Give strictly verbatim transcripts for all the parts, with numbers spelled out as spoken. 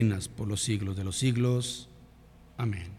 reinas por los siglos de los siglos. Amén.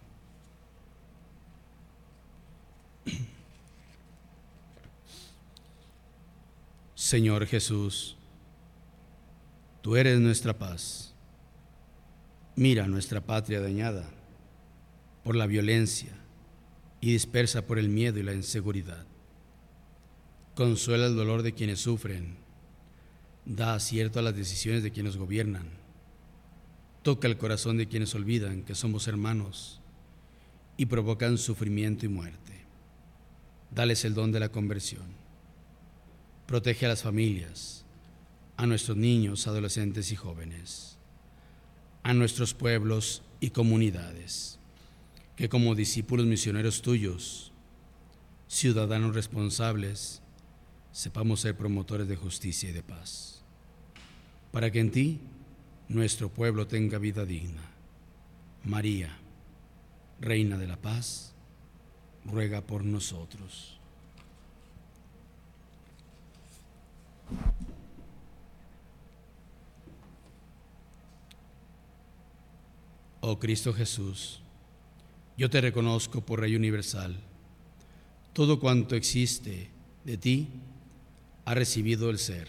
Señor Jesús, tú eres nuestra paz. Mira nuestra patria dañada por la violencia y dispersa por el miedo y la inseguridad. Consuela el dolor de quienes sufren, da acierto a las decisiones de quienes gobiernan, toca el corazón de quienes olvidan que somos hermanos y provocan sufrimiento y muerte. Dales el don de la conversión. Protege a las familias, a nuestros niños, adolescentes y jóvenes, a nuestros pueblos y comunidades, que como discípulos misioneros tuyos, ciudadanos responsables, sepamos ser promotores de justicia y de paz, para que en ti nuestro pueblo tenga vida digna. María, Reina de la Paz, ruega por nosotros. Oh Cristo Jesús, yo te reconozco por Rey universal. Todo cuanto existe de ti ha recibido el ser.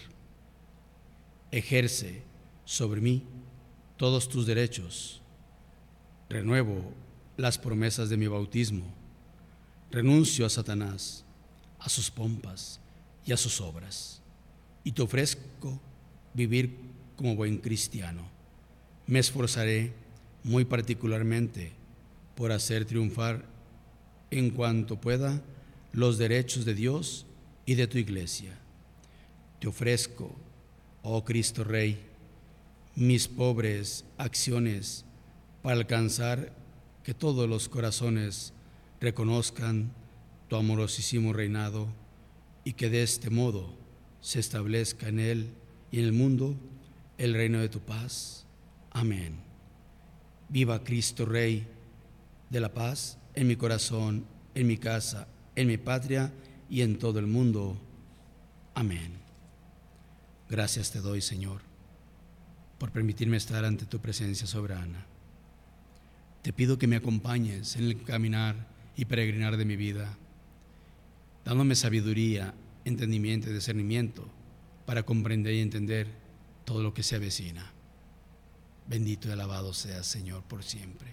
Ejerce sobre mí todos tus derechos. Renuevo las promesas de mi bautismo. Renuncio a Satanás, a sus pompas y a sus obras, y te ofrezco vivir como buen cristiano. Me esforzaré muy particularmente por hacer triunfar en cuanto pueda los derechos de Dios y de tu iglesia. Te ofrezco, oh Cristo Rey, mis pobres acciones para alcanzar que todos los corazones reconozcan tu amorosísimo reinado y que de este modo se establezca en él y en el mundo el reino de tu paz. Amén. Viva Cristo Rey de la paz en mi corazón, en mi casa, en mi patria y en todo el mundo. Amén. Gracias te doy, Señor, por permitirme estar ante tu presencia soberana. Te pido que me acompañes en el caminar y peregrinar de mi vida, dándome sabiduría, entendimiento y discernimiento para comprender y entender todo lo que se avecina. Bendito y alabado seas, Señor, por siempre.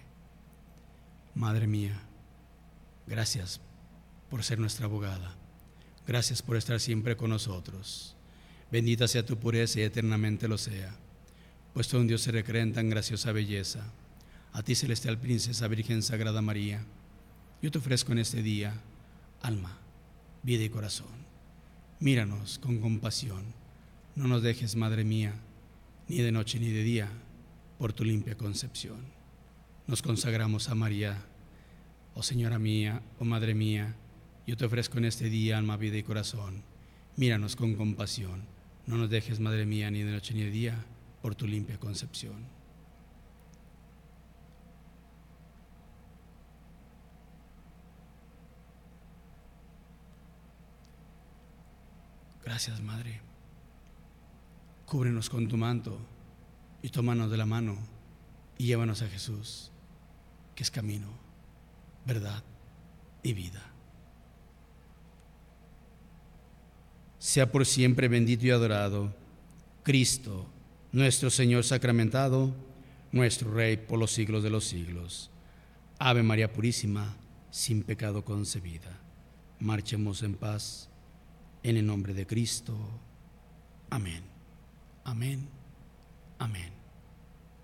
Madre mía, gracias por ser nuestra abogada. Gracias por estar siempre con nosotros. Bendita sea tu pureza y eternamente lo sea, pues tú un Dios se recrea en tan graciosa belleza. A ti, celestial princesa, Virgen Sagrada María, yo te ofrezco en este día alma, vida y corazón. Míranos con compasión. No nos dejes, Madre mía, ni de noche ni de día, por tu limpia concepción. Nos consagramos a María. Oh Señora mía, oh Madre mía, yo te ofrezco en este día alma, vida y corazón. Míranos con compasión. No nos dejes, Madre mía, ni de noche ni de día, por tu limpia concepción. Gracias, Madre. Cúbrenos con tu manto y tómanos de la mano y llévanos a Jesús, que es camino, verdad y vida. Sea por siempre bendito y adorado Cristo, nuestro Señor sacramentado, nuestro Rey por los siglos de los siglos. Ave María Purísima, sin pecado concebida. Marchemos en paz, en el nombre de Cristo. Amén. Amén. Amén.